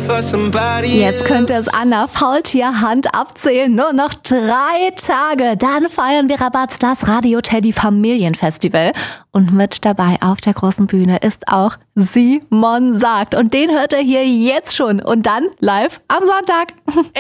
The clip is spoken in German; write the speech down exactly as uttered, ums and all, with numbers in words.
Jetzt könnte es an der Faultierhand abzählen. Nur noch drei Tage. Dann feiern wir Rabatz das Radio Teddy Familienfestival. Und mit dabei auf der großen Bühne ist auch Simon Sagt. Und den hört er hier jetzt schon. Und dann live am Sonntag.